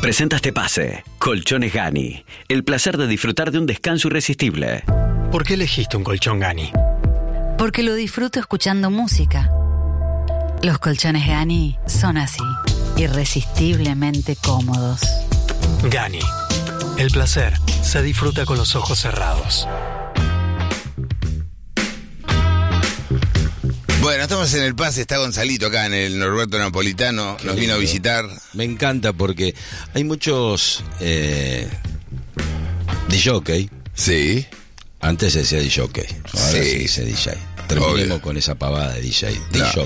Presenta este pase. Colchones Gani. El placer de disfrutar de un descanso irresistible. ¿Por qué elegiste un colchón Gani? Porque lo disfruto escuchando música. Los colchones Gani son así, irresistiblemente cómodos. Gani. El placer se disfruta con los ojos cerrados. Bueno, estamos en el pase, está Gonzalito acá en el Norberto Napolitano, nos vino a visitar. Me encanta porque hay muchos DJ. Sí. Antes se decía DJ, ahora se dice DJ. Terminemos Obvio. con esa pavada de DJ.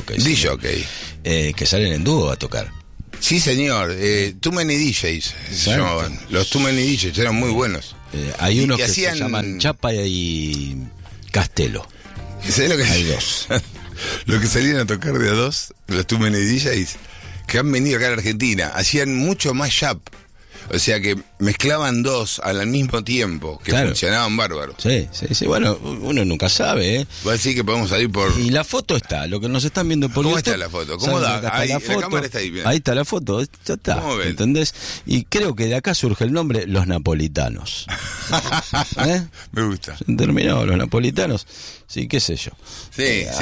DJ. Que salen en dúo a tocar. Sí, señor. Too Many DJs se llamaban. Los Too Many DJs eran muy buenos. Hay unos que hacían... se llaman Chapa y Castelo. ¿Sabés lo que Hay dos. Lo que salían a tocar de a dos, los Too Many DJs, que han venido acá a la Argentina, hacían mucho más jab. O sea que mezclaban dos al mismo tiempo, que claro. Funcionaban bárbaros. Sí. Bueno, uno nunca sabe, ¿eh? Va a decir que podemos salir por... Y la foto está, lo que nos están viendo por ¿Cómo YouTube. está la foto? ¿Cómo ¿Saben da? que acá Ahí, la la cámara está ahí, bien. Ahí está la foto, ya está. ¿Cómo ven? ¿Entendés? Y creo que de acá surge el nombre Los Napolitanos. ¿Eh? Me gusta. Se terminó, Los Napolitanos. Sí, qué sé yo. Sí.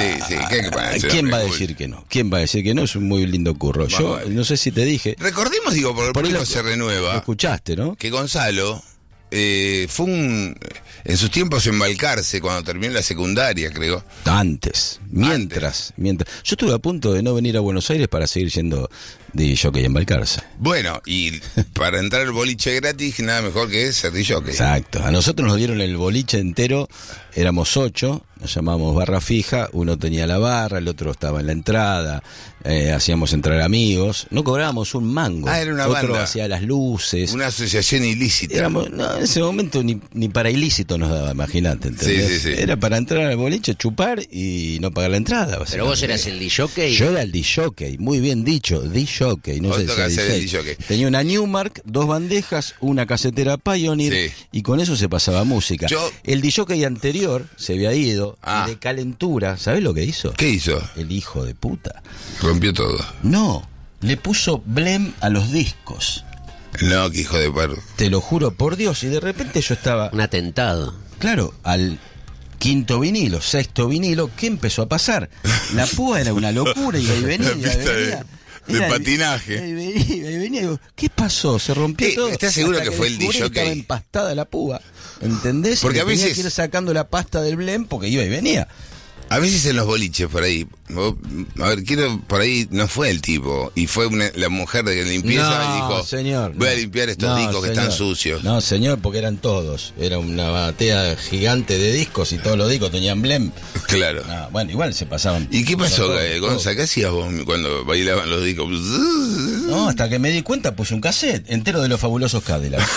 ¿Quién va a decir que no? ¿Quién va a decir que no? Es un muy lindo curro. Yo Vale. no sé si te dije. Recordemos, digo, porque el Por ahí público lo- se renueva. Lo escuchaste, ¿no? Que Gonzalo fue en sus tiempos en Balcarce, cuando terminó la secundaria, creo. Mientras. Yo estuve a punto de no venir a Buenos Aires para seguir siendo de jockey en Balcarce. Bueno, y para entrar al boliche gratis, nada mejor que ser DJ. Exacto. A nosotros nos dieron el boliche entero, éramos 8, nos llamábamos barra fija, uno tenía la barra, el otro estaba en la entrada, hacíamos entrar amigos, no cobrábamos un mango. Era una otro banda. hacía las luces. Una asociación ilícita. En ese momento ni para ilícito nos daba, imagínate, ¿entendés? Sí. Era para entrar al boliche, chupar y no pagar la entrada. Pero vos eras el DJ. Yo era el DJ, muy bien dicho, DJ, no Vos sé tocás si ser el DJ. DJ. Tenía una Newmark, 2 bandejas, una casetera Pioneer, Sí. y con eso se pasaba música. El DJ anterior se había ido, y de calentura, ¿sabés lo que hizo? ¿Qué hizo? El hijo de puta. Rompió todo. No, le puso blem a los discos. No, que hijo de perro. Te lo juro por Dios, y de repente yo estaba... Un atentado. Claro, al 5º vinilo, 6º vinilo, ¿qué empezó a pasar? La púa era una locura, iba y venía, La pista de patinaje. Y venía, digo, ¿qué pasó? Se rompió todo. ¿Estás seguro Hasta que fue el descubrí que DJ? Estaba empastada la púa, ¿entendés? Porque Y a tenía veces- que ir sacando la pasta del blem porque iba y venía. A veces en los boliches por ahí, a ver, por ahí no fue el tipo, y fue la mujer de limpieza y dijo, señor, voy a no. limpiar estos No, discos que señor. están sucios. No, señor, porque eran todos. Era una batea gigante de discos y todos los discos tenían blem. Claro. No, bueno, igual se pasaban. ¿Y qué pasó, todo, Gonza? ¿Qué hacías vos cuando bailaban los discos? No, hasta que me di cuenta puse un cassette entero de los fabulosos Cadillacs.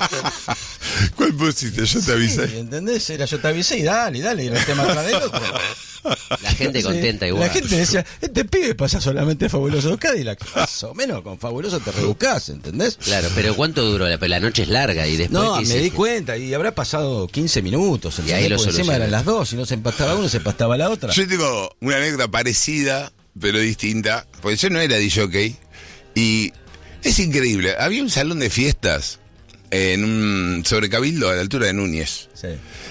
¿Cuál pusiste? Yo te avisé. Sí, ¿entendés? Era yo te avisé y dale, y era el tema atrás del otro. La gente contenta igual. La gente decía, este pibe pasa solamente fabulosos Cadillacs. Más o menos con fabuloso te rebuscás, ¿entendés? Claro, pero ¿cuánto duró? La noche es larga y después... No, ¿qué me hiciste? di cuenta y habrá pasado 15 minutos. Y ahí lo porque encima solucioné. eran las 2, si no se empastaba uno, se empastaba la otra. Yo tengo una anécdota parecida, pero distinta, porque yo no era DJ, y es increíble. Había un salón de fiestas sobre Cabildo, a la altura de Núñez. Sí.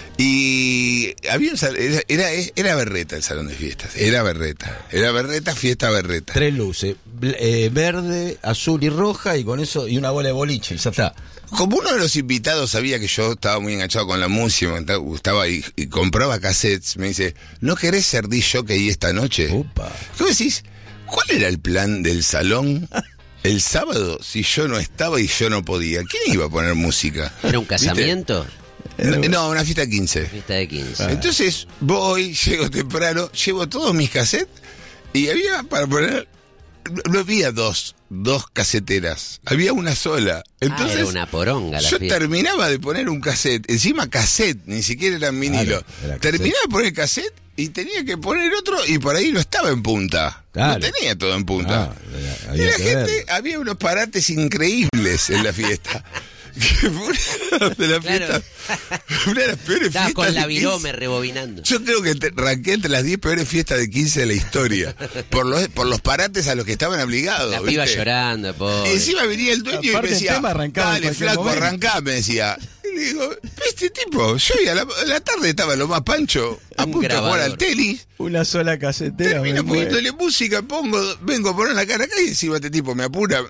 Y había era Berreta el salón de fiestas. Era Berreta, fiesta Berreta. 3 luces, verde, azul y roja, y con eso, y una bola de boliche, y ya está. Como uno de los invitados sabía que yo estaba muy enganchado con la música, me gustaba y compraba cassettes, me dice, ¿no querés ser DJ esta noche? Upa. ¿Qué decís? ¿Cuál era el plan del salón el sábado si yo no estaba y yo no podía? ¿Quién iba a poner música? ¿Era un casamiento? No, una fiesta de 15. Fiesta de 15. Entonces voy, llego temprano, llevo todos mis cassettes y había para poner... No había dos caseteras, había una sola. Entonces, era una poronga la yo fiesta. terminaba de poner un cassette, encima cassette, ni siquiera era en vinilo. Claro, era Terminaba de poner cassette y tenía que poner otro y por ahí no estaba en punta. Claro. No tenía todo en punta. Ah, Y había la que gente, ver. había unos parates increíbles en la fiesta. que fue una de las Claro. fiestas, una de las peores Estaba fiestas con la de 15. virome rebobinando. Yo creo que ranqué entre las 10 peores fiestas de 15 de la historia. Por los parates a los que estaban obligados. La piba ¿viste? llorando, Y pobre. encima venía el dueño y Aparte me el decía, tema arrancaba en dale, cualquier flaco, momento. arrancá, me decía. Y le digo, este tipo, yo y a la tarde estaba lo más pancho, a Un punto de jugar grabador. al tenis. Una sola casetera. Termino me muero. poniéndole música, vengo a poner la cara acá y encima este tipo me apura.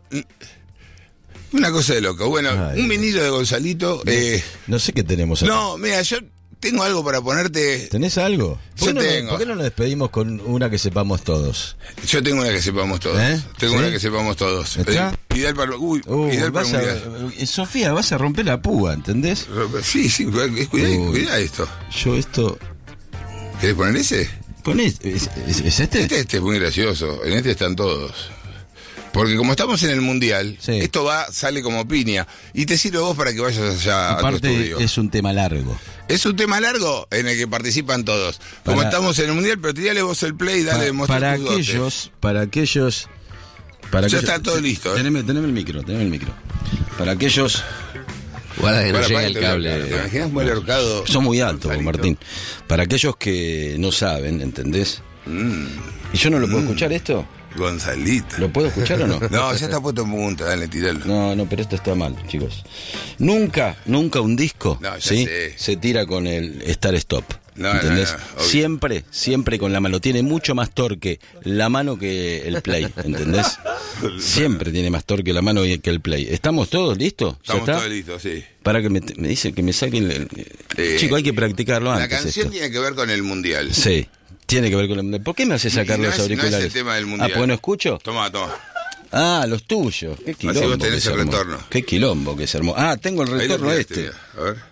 Una cosa de loco. Bueno, Ay, un vinilo de Gonzalito. No sé qué tenemos acá. No, mira, yo tengo algo para ponerte. ¿Tenés algo? Yo tengo. ¿Por qué no nos despedimos con una que sepamos todos? Yo tengo una que sepamos todos. Tengo ¿Sí? una que sepamos todos. ¿Está? Ideal para, ideal para vas mundial. Sofía, vas a romper la púa, ¿entendés? Sí, cuidá esto. Yo esto... ¿Querés poner ese? ¿Ponés? ¿Es este? Este es muy gracioso. En este están todos. Porque como estamos en el mundial, Sí. esto sale como piña. Y te sirve a vos para que vayas allá a tu Aparte estudio. es un tema largo. Es un tema largo en el que participan todos. Como Para- estamos en el mundial, pero tirale vos el play y dale demostrar para tus dotes. aquellos... Ya está todo listo, Teneme el micro. Para aquellos... Guarda que no Para, llega para, el ¿te cable. imaginas muy ahorcado? Son muy altos, Gonzalito? Martín. Para aquellos que no saben, ¿entendés? ¿Y yo no lo puedo escuchar esto? Gonzalito. ¿Lo puedo escuchar o no? No, ya está puesto en punta, dale, tiralo. No, pero esto está mal, chicos. Nunca un disco, No, ya ¿sí? sé. Se tira con el start stop. No, ¿Entendés? no, obvio. Siempre con la mano. Tiene mucho más torque la mano que el play, ¿entendés? Siempre tiene más torque la mano que el play. ¿Estamos todos listos? ¿Ya Estamos está? todos listos, sí. Para que me dice que me saquen Chico, hay que practicarlo La antes. canción esto. tiene que ver con el mundial. Sí, tiene que ver con el mundial. ¿Por qué me hace sacar Y no los es- auriculares? No es el tema del mundial. Ah, ¿pues no escucho? Toma. Ah, los tuyos. Qué Así quilombo. vos tenés que se el armó. retorno. Qué quilombo que se armó. Ah, tengo el Ahí lo retorno tiraste, este. mira. A ver.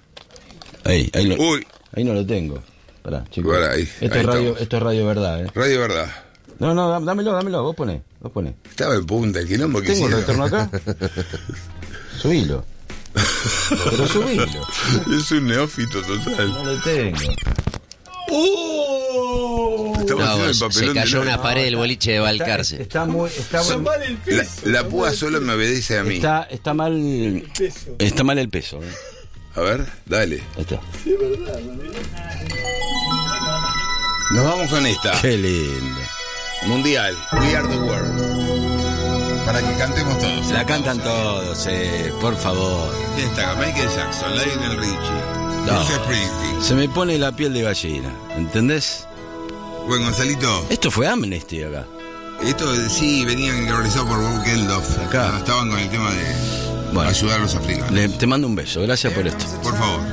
Ahí Uy, no lo tengo. Pará, chicos. Pará, ahí esto estamos. es radio verdad, Radio Verdad. No, dámelo, vos poné. Estaba en punta el quilombo que ¿Tengo el hicieron. retorno acá? Subilo. Pero subilo. Es un neófito total. No lo tengo. Estamos haciendo el No, se papelón de cayó nada. una pared del boliche de Balcarce. Está muy... La púa solo me obedece a mí. Está mal... Está mal el peso. A ver, dale. Ahí está. Nos vamos con esta. Qué lindo. Mundial. We are the world. Para que cantemos todos. La cantan todos, por favor. ¿Quién está acá? Michael Jackson, Lionel Richie. No. Bruce Springsteen. Se me pone la piel de gallina, ¿entendés? Bueno, Gonzalito, Esto fue Amnesty acá. esto sí venían organizados por Bob Geldof. Acá. Estaban con el tema de Bueno. ayudar a los africanos. Te mando un beso, gracias por esto. Por favor.